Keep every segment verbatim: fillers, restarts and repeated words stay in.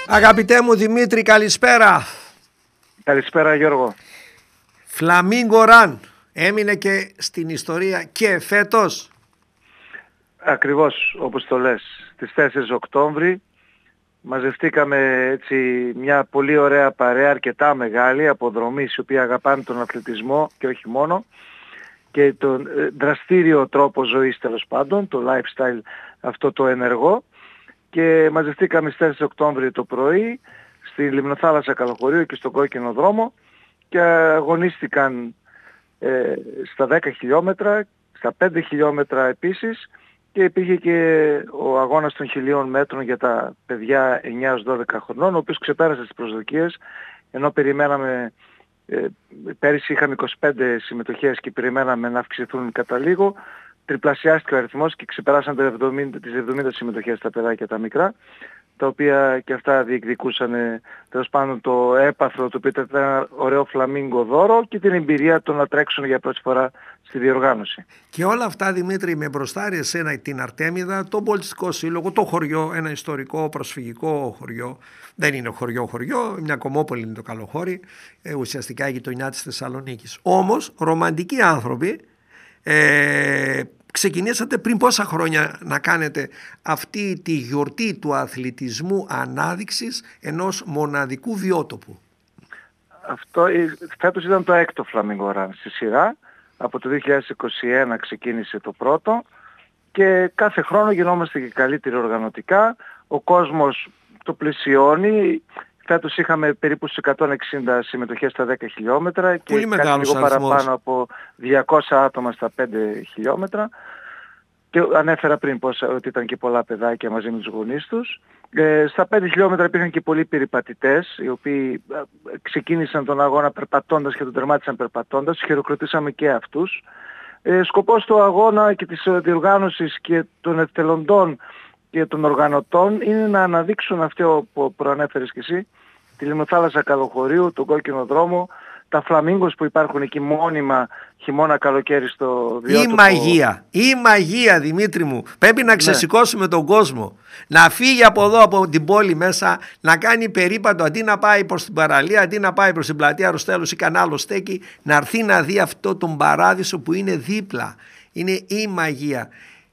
Αγαπητέ μου Δημήτρη, καλησπέρα. Καλησπέρα Γιώργο. Φλαμίνγκο Run έμεινε και στην ιστορία και φέτος. Ακριβώς όπως το λες, στις τέσσερις Οκτώβρη μαζευτήκαμε έτσι μια πολύ ωραία παρέα, αρκετά μεγάλη, από δρομείς οι οποίοι αγαπάνε τον αθλητισμό και όχι μόνο, και τον δραστήριο τρόπο ζωής τέλος πάντων, το lifestyle αυτό το ενεργό, και μαζευτήκαμε στις τέσσερις Οκτώβρη το πρωί στη Λιμνοθάλασσα Καλοχωρίου και στον Κόκκινο Δρόμο και αγωνίστηκαν ε, στα δέκα χιλιόμετρα, στα πέντε χιλιόμετρα επίσης, και υπήρχε και ο αγώνας των χιλίων μέτρων για τα παιδιά εννιά έως δώδεκα χρονών, ο οποίος ξεπέρασε τις προσδοκίες, ενώ περιμέναμε, ε, πέρυσι είχαμε είκοσι πέντε συμμετοχές και περιμέναμε να αυξηθούν κατά λίγο, τριπλασιάστηκε ο αριθμός και ξεπεράσαν τις εβδομήντα, τις εβδομήντα συμμετοχές τα παιδάκια τα μικρά, τα οποία και αυτά διεκδικούσαν τέλος πάντων το έπαθρο, το οποίο ήταν ένα ωραίο φλαμίνγκο δώρο, και την εμπειρία των να τρέξουν για πρώτη φορά στη διοργάνωση. Και όλα αυτά, Δημήτρη, με μπροστάρει εσένα την Αρτέμιδα, τον Πολιτιστικό Σύλλογο, το χωριό, ένα ιστορικό προσφυγικό χωριό. Δεν είναι χωριό-χωριό, μια κομμόπολη είναι το Καλοχώρι, ε, ουσιαστικά η γειτονιά της Θεσσαλονίκης. Όμως, ρομαντικοί άνθρωποι, ε, ξεκινήσατε πριν πόσα χρόνια να κάνετε αυτή τη γιορτή του αθλητισμού ανάδειξης ενός μοναδικού βιότοπου? Αυτό φέτος ήταν το έκτο Φλαμίνγκο Run στη σειρά. Από το δύο χιλιάδες είκοσι ένα ξεκίνησε το πρώτο και κάθε χρόνο γινόμαστε και καλύτεροι οργανωτικά. Ο κόσμος το πλησιώνει. Φέτος είχαμε περίπου στις εκατόν εξήντα συμμετοχές στα δέκα χιλιόμετρα και πολύ κάτι λίγο παραπάνω από διακόσια άτομα στα πέντε χιλιόμετρα. Και ανέφερα πριν πως, ότι ήταν και πολλά παιδάκια μαζί με τους γονείς τους. Ε, στα πέντε χιλιόμετρα υπήρχαν και πολλοί περιπατητές, οι οποίοι ξεκίνησαν τον αγώνα περπατώντας και τον τερμάτισαν περπατώντας. Χειροκροτήσαμε και αυτούς. Ε, σκοπός του αγώνα και της διοργάνωσης και των εθελοντών και των οργανωτών είναι να αναδείξουν αυτό που προανέφερες και εσύ, τη Λιμνοθάλασσα Καλοχωρίου, τον Κόκκινο Δρόμο, τα φλαμίγκος που υπάρχουν εκεί μόνιμα χειμώνα καλοκαίρι στο βιότοπο. Η μαγεία, η μαγεία, Δημήτρη μου. Πρέπει να ξεσηκώσουμε ναι. τον κόσμο. Να φύγει από εδώ, από την πόλη μέσα, να κάνει περίπατο, αντί να πάει προς την παραλία, αντί να πάει προς την πλατεία Αριστοτέλους ή κανένα στέκι, να έρθει να δει αυτό τον παράδεισο που είναι δίπλα. Είναι η μαγεία.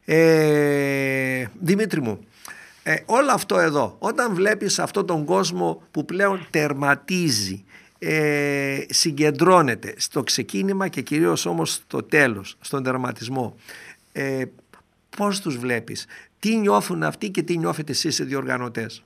Ε, Δημήτρη μου, ε, όλο αυτό εδώ, όταν βλέπεις αυτόν τον κόσμο που πλέον τερματίζει, Ε, συγκεντρώνεται στο ξεκίνημα και κυρίως όμως στο τέλος, στον τερματισμό, ε, πώς τους βλέπεις, τι νιώθουν αυτοί και τι νιώθετε εσείς οι διοργανωτές?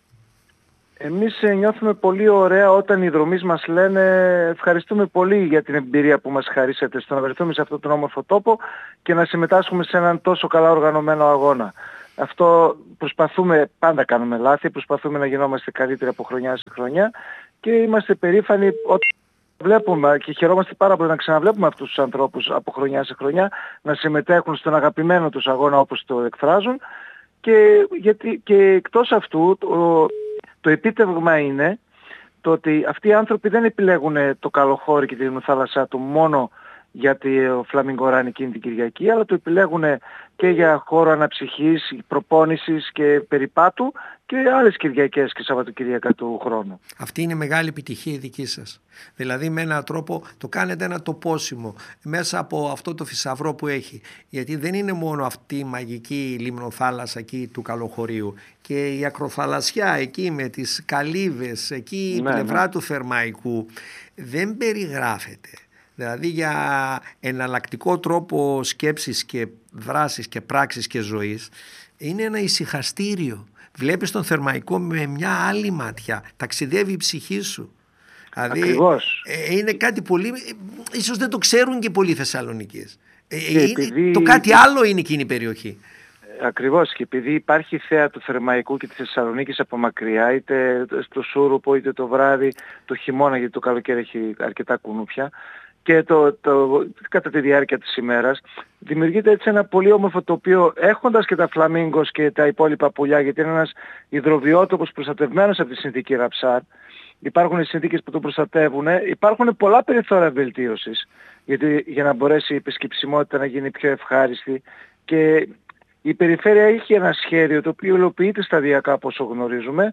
Εμείς νιώθουμε πολύ ωραία όταν οι δρομείς μας λένε ευχαριστούμε πολύ για την εμπειρία που μας χαρίσατε στο να βρεθούμε σε αυτόν τον όμορφο τόπο και να συμμετάσχουμε σε έναν τόσο καλά οργανωμένο αγώνα. Αυτό προσπαθούμε, πάντα κάνουμε λάθη, προσπαθούμε να γινόμαστε καλύτεροι από χρονιά σε χρονιά και είμαστε περήφανοι όταν βλέπουμε και χαιρόμαστε πάρα πολύ να ξαναβλέπουμε αυτούς τους ανθρώπους από χρονιά σε χρονιά να συμμετέχουν στον αγαπημένο τους αγώνα όπως το εκφράζουν, και, γιατί, και εκτός αυτού το, το επίτευγμα είναι το ότι αυτοί οι άνθρωποι δεν επιλέγουν το Καλοχώρι και τη Λιμνοθάλασσά του μόνο γιατί ο Φλαμίνγκο Run εκείνη την Κυριακή, αλλά το επιλέγουν και για χώρο αναψυχής, προπόνησης και περιπάτου και άλλες Κυριακές και Σαββατοκυριακά του χρόνου. Αυτή είναι μεγάλη επιτυχία η δική σας. Δηλαδή με έναν τρόπο το κάνετε ένα τοπόσιμο μέσα από αυτό το θησαυρό που έχει. Γιατί δεν είναι μόνο αυτή η μαγική λιμνοθάλασσα εκεί του Καλοχωρίου, και η ακροθαλασσιά εκεί με τις καλύβες, εκεί ναι, η πλευρά ναι. του Θερμαϊκού δεν περιγράφεται. Δηλαδή για εναλλακτικό τρόπο σκέψης και δράσης και πράξης και ζωής είναι ένα ησυχαστήριο. Βλέπεις τον Θερμαϊκό με μια άλλη ματιά, ταξιδεύει η ψυχή σου. Δηλαδή Ακριβώς. είναι κάτι πολύ, ίσως δεν το ξέρουν και πολλοί Θεσσαλονικείς. Επειδή... Το κάτι άλλο είναι εκείνη η περιοχή. Ακριβώς, και επειδή υπάρχει θέα του Θερμαϊκού και της Θεσσαλονίκης από μακριά, είτε στο Σούρουπο είτε το βράδυ, το χειμώνα, γιατί το καλοκαίρι έχει αρκετά κουνούπια, και το, το, κατά τη διάρκεια της ημέρας δημιουργείται έτσι ένα πολύ όμορφο τοπίο, έχοντας και τα φλαμίγκος και τα υπόλοιπα πουλιά, γιατί είναι ένας υδροβιότοπος προστατευμένος από τη συνθήκη Ραψάρ. Υπάρχουν οι συνθήκες που τον προστατεύουν, υπάρχουν πολλά περιθώρια βελτίωσης, γιατί για να μπορέσει η επισκεψιμότητα να γίνει πιο ευχάριστη, και η περιφέρεια έχει ένα σχέδιο το οποίο υλοποιείται σταδιακά, όπως γνωρίζουμε,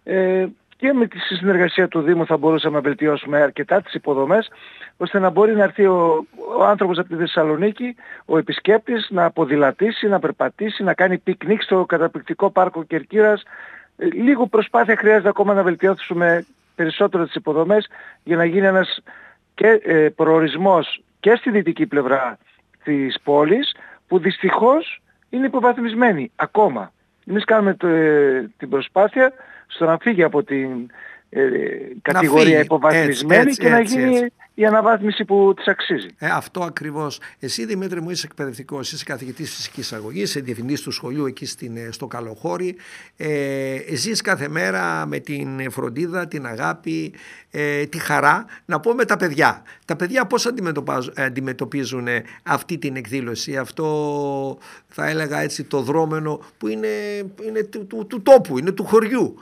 Ε, και με τη συνεργασία του Δήμου θα μπορούσαμε να βελτιώσουμε αρκετά τις υποδομές, ώστε να μπορεί να έρθει ο, ο άνθρωπος από τη Θεσσαλονίκη, ο επισκέπτης, να ποδηλατήσει, να περπατήσει, να κάνει πικνίκ στο καταπληκτικό πάρκο Κερκύρας. Ε, λίγο προσπάθεια χρειάζεται ακόμα να βελτιώσουμε περισσότερο τις υποδομές για να γίνει ένας και, ε, προορισμός και στη δυτική πλευρά της πόλης, που δυστυχώς είναι υποβαθμισμένη ακόμα. Εμείς κάνουμε το, ε, την προσπάθεια στο να φύγει από την ε, κατηγορία υποβαθμισμένη, έτσι, έτσι, και να γίνει έτσι, έτσι. η αναβάθμιση που της αξίζει. Ε, αυτό ακριβώς. Εσύ, Δημήτρη μου, είσαι εκπαιδευτικός, είσαι καθηγητής φυσικής αγωγής, είσαι διευθυντής του σχολείου εκεί στην, στο Καλοχώρι. Ε, ζεις κάθε μέρα με την φροντίδα, την αγάπη, ε, τη χαρά, να πω, με τα παιδιά. Τα παιδιά πώς αντιμετωπίζουν αυτή την εκδήλωση, αυτό, θα έλεγα έτσι, το δρόμενο που είναι, είναι του, του, του τόπου, είναι του χωριού.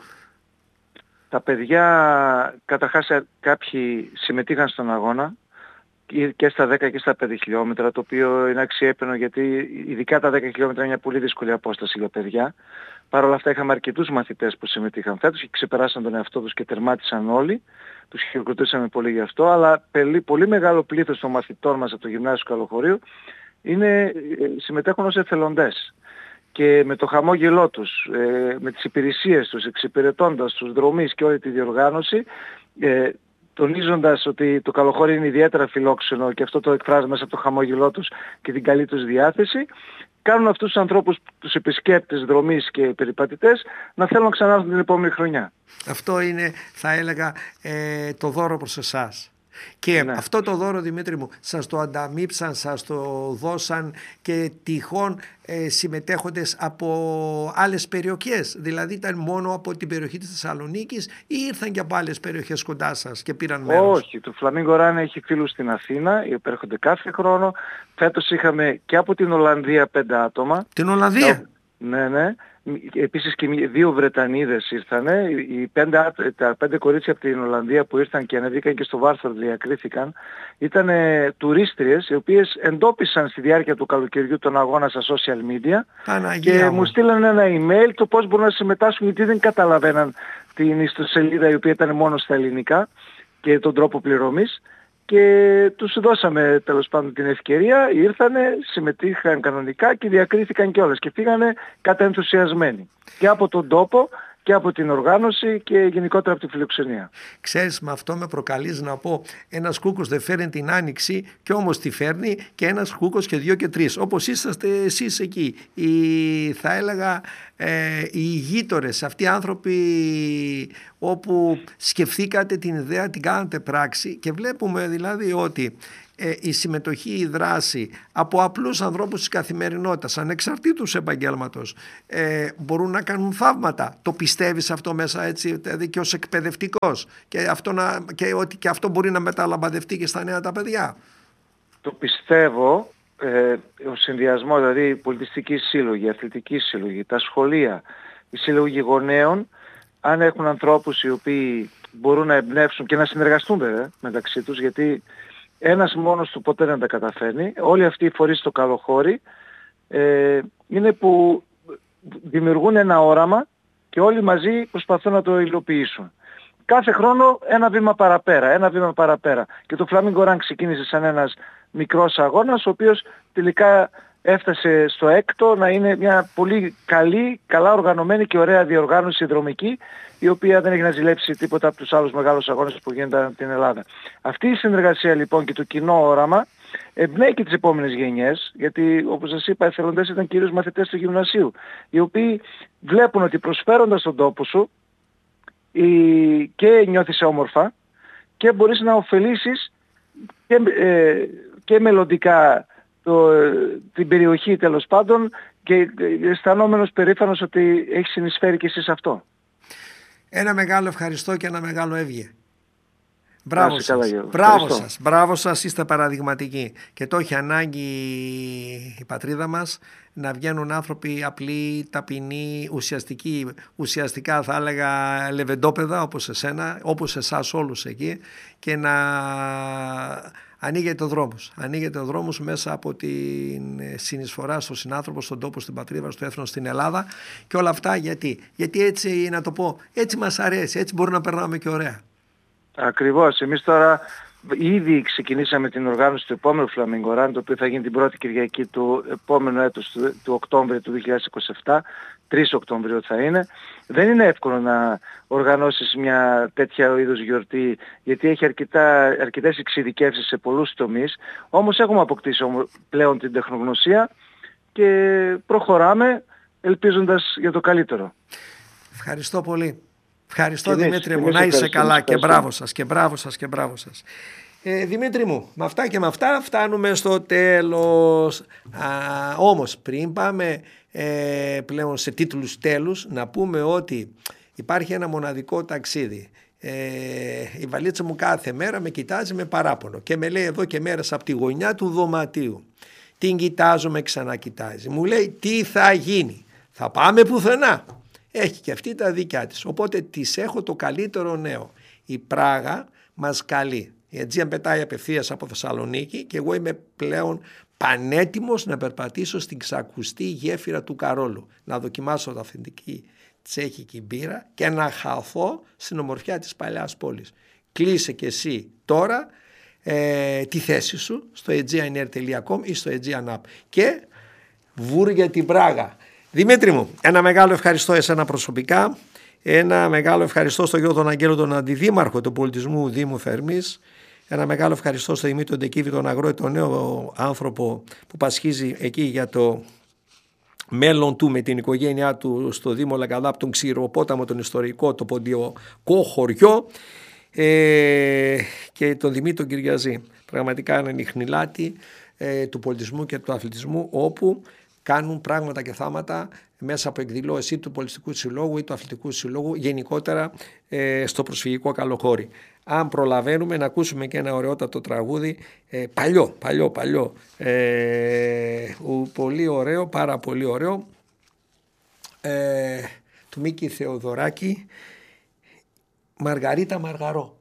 Τα παιδιά, καταρχάς κάποιοι συμμετείχαν στον αγώνα και στα δέκα και στα πέντε χιλιόμετρα, το οποίο είναι αξιέπαινο, γιατί ειδικά τα δέκα χιλιόμετρα είναι μια πολύ δύσκολη απόσταση για παιδιά. Παρ' όλα αυτά είχαμε αρκετούς μαθητές που συμμετείχαν φέτος και ξεπεράσαν τον εαυτό τους και τερμάτισαν όλοι. Τους χειροκροτήσαμε πολύ γι' αυτό, αλλά πολύ, πολύ μεγάλο πλήθος των μαθητών μας από το Γυμνάσιο Καλοχωρίου είναι, συμμετέχουν ως εθελοντές. Και με το χαμόγελό τους, ε, με τις υπηρεσίες τους, εξυπηρετώντας τους δρομείς και όλη τη διοργάνωση, ε, τονίζοντας ότι το Καλοχώρι είναι ιδιαίτερα φιλόξενο, και αυτό το εκφράζει μέσα από το χαμόγελό τους και την καλή τους διάθεση, κάνουν αυτούς τους ανθρώπους, τους επισκέπτες, δρομείς και περιπατητές, να θέλουν να ξανάρθουν την επόμενη χρονιά. Αυτό είναι, θα έλεγα, ε, το δώρο προς εσάς. Και ναι. αυτό το δώρο, Δημήτρη μου, σας το ανταμείψαν, σας το δώσαν και τυχόν ε, συμμετέχοντες από άλλες περιοχές? Δηλαδή ήταν μόνο από την περιοχή της Θεσσαλονίκης ή ήρθαν και από άλλες περιοχές κοντά σας και πήραν μέρος? Όχι, το Φλαμίγκο Run έχει φίλους στην Αθήνα, οι οποίοι έρχονται κάθε χρόνο. Φέτος είχαμε και από την Ολλανδία πέντε άτομα. Την Ολλανδία? Ναι, ναι. Επίσης και δύο Βρετανίδες ήρθανε. Οι πέντε, τα πέντε κορίτσια από την Ολλανδία που ήρθαν και ανεβήκαν και στο Βάρθορ, διακρίθηκαν, ήταν τουρίστριες, οι οποίες εντόπισαν στη διάρκεια του καλοκαιριού τον αγώνα στα social media. Παναγία και μου. μου στείλαν ένα email το πώς μπορούν να συμμετάσχουν, γιατί δεν καταλαβαίναν την ιστοσελίδα, η οποία ήταν μόνο στα ελληνικά, και τον τρόπο πληρωμής. Και τους δώσαμε τέλος πάντων την ευκαιρία, ήρθανε, συμμετείχαν κανονικά και διακρίθηκαν κιόλας και φύγανε καταενθουσιασμένοι και από τον τόπο και από την οργάνωση και γενικότερα από τη φιλοξενία. Ξέρεις, με αυτό με προκαλείς να πω, ένας κούκος δεν φέρνει την άνοιξη και όμως τη φέρνει, και ένας κούκος και δύο και τρεις, όπως είσαστε εσείς εκεί. Οι, θα έλεγα ε, οι γείτονες, αυτοί οι άνθρωποι όπου σκεφτήκατε την ιδέα, την κάνατε πράξη, και βλέπουμε δηλαδή ότι ε, η συμμετοχή, η δράση από απλούς ανθρώπους της καθημερινότητας, ανεξαρτήτους επαγγέλματος, ε, μπορούν να κάνουν θαύματα. Το πιστεύεις αυτό μέσα, έτσι, δηλαδή και ως εκπαιδευτικός, και αυτό, να, και ότι και αυτό μπορεί να μεταλαμπαδευτεί και στα νέα τα παιδιά? Το πιστεύω. Ε, ο συνδυασμός, δηλαδή οι πολιτιστικοί σύλλογοι, οι αθλητικοί σύλλογοι, τα σχολεία, οι σύλλογοι γονέων, αν έχουν ανθρώπους οι οποίοι μπορούν να εμπνεύσουν και να συνεργαστούν βέβαια μεταξύ τους, γιατί ένας μόνος του ποτέ δεν τα καταφέρνει. Όλοι αυτοί οι φορείς στο Καλοχώρι ε, είναι που δημιουργούν ένα όραμα και όλοι μαζί προσπαθούν να το υλοποιήσουν. Κάθε χρόνο ένα βήμα παραπέρα, ένα βήμα παραπέρα. Και το Φλαμίγκο Run ξεκίνησε σαν ένας μικρός αγώνας, ο οποίος τελικά έφτασε στο έκτο να είναι μια πολύ καλή, καλά οργανωμένη και ωραία διοργάνωση δρομική, η οποία δεν έχει να ζηλέψει τίποτα από τους άλλους μεγάλους αγώνες που γίνονταν από την Ελλάδα. Αυτή η συνεργασία λοιπόν και το κοινό όραμα εμπνέει και τις επόμενες γενιές, γιατί όπως σας είπα, οι εθελοντές ήταν κυρίως μαθητές του γυμνασίου, οι οποίοι βλέπουν ότι προσφέροντας τον τόπο σου και νιώθεις όμορφα και μπορείς να ωφελήσεις και, ε, και μελλοντικά το, την περιοχή τέλος πάντων, και αισθανόμενος περήφανος ότι έχει συνεισφέρει και εσείς αυτό. Ένα μεγάλο ευχαριστώ και ένα μεγάλο έβγε. Μπράβο σας, μπράβο σας, μπράβο σας, είστε παραδειγματικοί, και το έχει ανάγκη η πατρίδα μας να βγαίνουν άνθρωποι απλοί, ταπεινοί, ουσιαστικοί, ουσιαστικά θα έλεγα λεβεντόπεδα όπως εσένα, όπως εσάς όλους εκεί, και να ανοίγεται ο δρόμος. Ανοίγεται ο δρόμος μέσα από την συνεισφορά στον συνάνθρωπο, στον τόπο, στην πατρίδα, στο έθνος, στην Ελλάδα και όλα αυτά γιατί. Γιατί έτσι, να το πω, έτσι μας αρέσει, έτσι μπορούμε να περνάμε και ωραία. Ακριβώς. Εμείς τώρα ήδη ξεκινήσαμε την οργάνωση του επόμενου Flamingo Run, το οποίο θα γίνει την πρώτη Κυριακή του επόμενου έτους, του, του Οκτώβρη του δύο χιλιάδες είκοσι επτά, τρεις Οκτωβρίου θα είναι. Δεν είναι εύκολο να οργανώσεις μια τέτοια είδους γιορτή, γιατί έχει αρκετά, αρκετές εξειδικεύσεις σε πολλούς τομείς, όμως έχουμε αποκτήσει πλέον την τεχνογνωσία και προχωράμε ελπίζοντας για το καλύτερο. Ευχαριστώ πολύ. Ευχαριστώ εμείς, Δημήτρη μου, εμείς να είσαι καλά και μπράβο σας και μπράβο σας και μπράβο σας. Ε, Δημήτρη μου, με αυτά και με αυτά φτάνουμε στο τέλος. Α, όμως πριν πάμε ε, πλέον σε τίτλους τέλους, να πούμε ότι υπάρχει ένα μοναδικό ταξίδι. Ε, η βαλίτσα μου κάθε μέρα με κοιτάζει με παράπονο και με λέει εδώ και μέρες από τη γωνιά του δωματίου. Την κοιτάζω, με ξανακοιτάζει. Μου λέει τι θα γίνει, θα πάμε πουθενά. Έχει και αυτή τα δίκια της. Οπότε της έχω το καλύτερο νέο. Η Πράγα μας καλεί. Η Aegean πετάει απευθείας από Θεσσαλονίκη και εγώ είμαι πλέον πανέτοιμος να περπατήσω στην ξακουστή γέφυρα του Καρόλου. Να δοκιμάσω τα αυθεντική τσέχικη μπύρα και να χαθώ στην ομορφιά της παλιάς πόλης. Κλείσε και εσύ τώρα ε, τη θέση σου στο aegean air τελεία com ή στο Aegean App και βούρια την Πράγα. Δημήτρη μου, ένα μεγάλο ευχαριστώ εσένα προσωπικά, ένα μεγάλο ευχαριστώ στον Γιώργο τον Αγγέλο, τον Αντιδήμαρχο του Πολιτισμού Δήμου Θερμής, ένα μεγάλο ευχαριστώ στον Δημήτρη τον Τεκίβη, τον αγρότη, τον νέο άνθρωπο που πασχίζει εκεί για το μέλλον του με την οικογένειά του στο Δήμο Λαγκαδάπ, τον Ξηροπόταμο, τον ιστορικό, το ποντιακό χωριό ε, και τον Δημήτρη τον Κυριαζή. Πραγματικά είναι νιχνηλάτη ε, του πολιτισμού και του αθλητισμού, όπου κάνουν πράγματα και θάματα μέσα από εκδηλώσεις του Πολιτιστικού Συλλόγου ή του Αθλητικού Συλλόγου, γενικότερα ε, στο προσφυγικό Καλοχώρι. Αν προλαβαίνουμε να ακούσουμε και ένα ωραιότατο τραγούδι, ε, παλιό, παλιό, παλιό, ε, πολύ ωραίο, πάρα πολύ ωραίο, ε, του Μίκη Θεοδωράκη, Μαργαρίτα Μαργαρό.